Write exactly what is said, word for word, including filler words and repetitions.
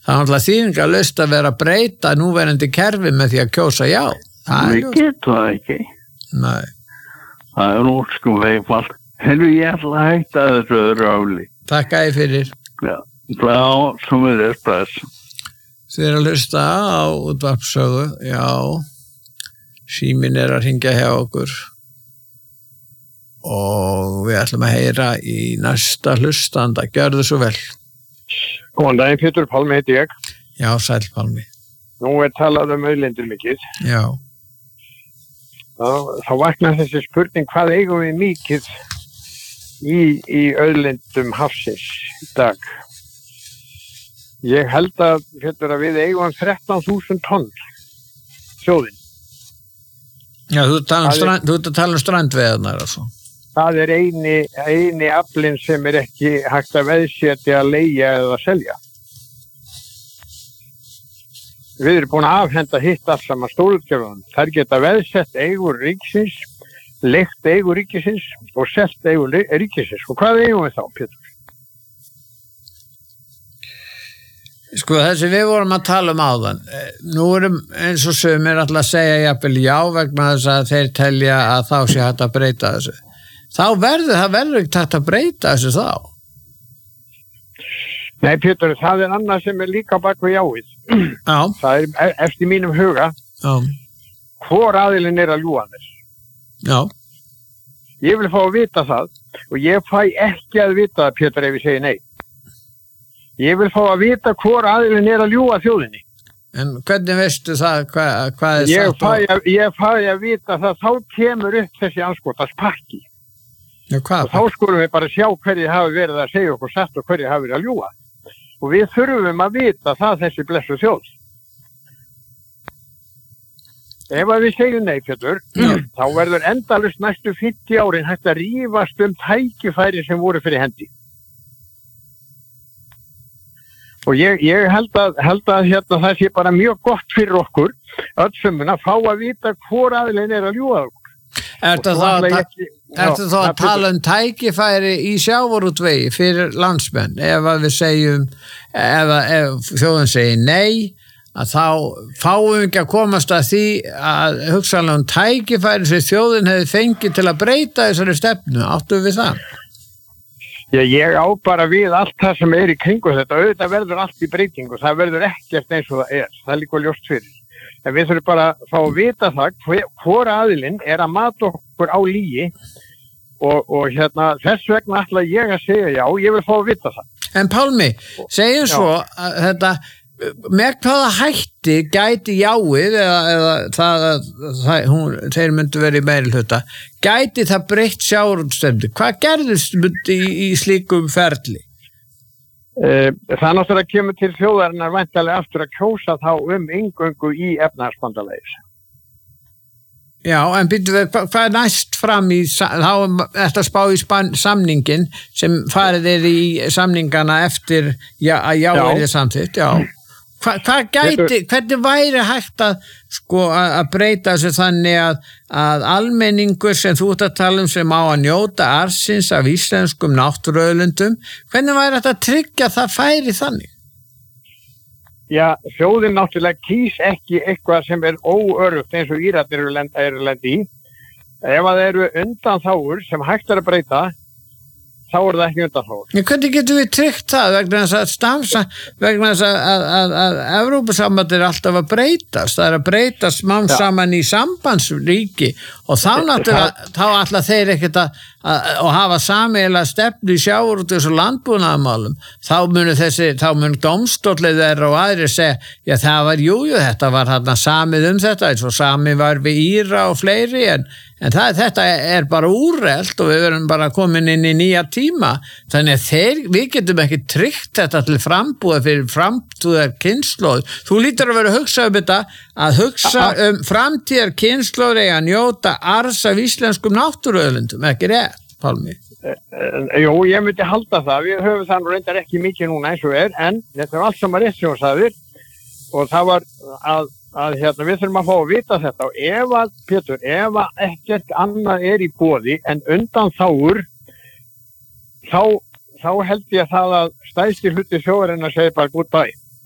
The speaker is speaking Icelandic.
Það er alltaf þýðingarlaust að vera að breyta núverandi kerfi með því að kjósa já. Við getum það ekki. Nei. Það er óskum veifald. Hefur ég ætla að hætta þessu öðru áli. Takk að ég fyrir. Já, já, sem er þess. Þið er að hlusta á útvarpssögu, já. Síminn er að hringja hjá okkur. Og við ætlum að heyra í næsta hlustanda. Gjörðu svo vel. Góðan daginn, Pétur Pálmi heiti ég. Já, sæll Pálmi. Nú er talað um auðlindir mikið. Já. Þá, þá vaknar þessi spurning, hvað eigum við mikið í, í auðlindum hafsins í dag? Ég held að, Pétur, að við eigum þrettán þúsund tonn þjóðin. Já, þú tala um, strand, þú tala um strandveðarnar og svo. Það er eini, eini aflinn sem er ekki hægt að veðsetja að leigja eða að selja. Við erum búin að afhenda hitt allt saman stórútgerðunum. Þær geta veðsett eigur ríkisins, leigt eigur ríkisins og selt eigur ríkisins. Og hvað eigum við þá, Pétur? Sko þessi við vorum að tala um áðan. Nú erum eins og sumir alltaf að segja jafnvel já vegna þess að þeir telja að þá sé hægt að breyta þessu. Þá verður það verður ekki hægt að breyta þessu þá. Nei, Pétur, það er annað sem er líka bak við jáið. Já. Það er eftir mínum huga. Já. Hvor aðilinn er að ljúga þess. Já. Ég vil fá að vita það og ég fæ ekki að vita það, Pétur, ef ég segi nei. Ég vil fá að vita hvor aðilinn er að ljúga þjóðinni. En hvernig veistu það, hvað, hvað er ég sagt? Fæ að, ég fæ að vita það, þá kemur upp þessi anskotans pakki. Já, hvað? Og þá skulum við bara sjá hverju hafi verið að segja okkur satt og hverju hafi verið að ljúga. Og við þurfum að vita það þessi blessu þjóð. Ef að við segjum nei, Pétur, þá verður endalaust næstu fimmtíu árin hægt að rífast um tækifæri sem voru fyrir hendi. Og ég, ég held að, held að hérna, það sé bara mjög gott fyrir okkur öll sömuna að fá að vita hvor aðilinn er að ljúga okkur. Ertu þá að, ekki, ertu þá að tala um tækifæri í sjávarútvegi fyrir landsmenn? Ef að við segjum, ef, ef þjóðin segir nei, að þá fáum við ekki að komast að því að hugsanlega um tækifæri sem þjóðin hefði fengið til að breyta þessari stefnu. Áttu við það? Já, ég á bara við allt það sem er í kringu þetta. Auðvitað verður allt í breytingu. Það verður ekkert eins og það er. Það er líka ljóst fyrir. En við þurfum bara að fá að vita það hvor aðilinn er að mata okkur á lígi og, og hérna, þess vegna ætla ég að segja já, ég vil fá að vita það. En Pálmi, segjum svo að þetta, með hvaða hætti gæti jáið eða, eða það, það, hún, þeir myndu verið í meiri hluta, gæti það breytt sjávarútvegsstefnu? Hvað gerðist í, í slíkum ferli? Það náttúrulega kemur til þjóðarinnar væntanlega aftur að kjósa þá um inngöngu í efnahagsbandalagið. Já, en byrju við, hvað, hvað er næst fram í, þá er þetta spá í span, samningin sem farið er í samningana eftir já, að já, já. Er þið samþýtt, já. Hva, hvað gæti, hvernig væri hægt að, sko, að breyta þessu þannig að, að almenningur sem þú ert að tala um sem á að njóta arðsins af íslenskum náttúruauðlindum, hvernig væri þetta að tryggja það færi þannig? Já, þjóðin náttúrulega kýs ekki eitthvað sem er óöruggt eins og Íratir eru lend, eru lendi í. Ef það eru undanþágur sem hægt er að breyta, þá er það ekki undanþágur. En hvernig getum við tryggt það vegna þess að stafsa, vegna þess að, að, að, að Evrópusamband er alltaf að breytast, það er að breytast smám saman í sambandsríki og þá náttúrulega, þá ætla þeir ekkert að, að, að hafa sameiginlega stefnu í sjávarútvegs- og landbúnaðarmálum, þá munu þessi, þá mun dómstóllið þeirra og aðrir segja, já það var jújú, jú, þetta var þarna samið um þetta, eins og samið var við Íra og fleiri, en En það, þetta er bara úrelt og við verum bara komin inn í nýja tíma. Þannig að þeir, við getum ekki tryggt þetta til frambúða fyrir framtíðar kynslóð. Þú lítur að vera að hugsa um þetta, að hugsa um framtíðar kynslóð eða njóta arðs af íslenskum náttúruauðlindum, ekki rétt, Pálmi? Jú, ég myndi halda það. Við höfum það nú reyndar ekki mikið núna eins og er, en þetta er allt saman rétt sem hún sagðir og það var að að hérna, við þurfum að fá að vita þetta og ef að, Pétur, ef að ekkert annað er í boði en undanþágur þá, þá held ég að það að stærsti hluti þjóðarinnar segir bara goodbye.